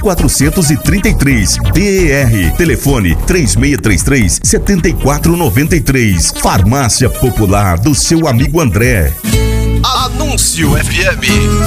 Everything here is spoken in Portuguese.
1433. DER. Telefone 3633-7493. Farmácia Popular do seu amigo André. Anúncio FM.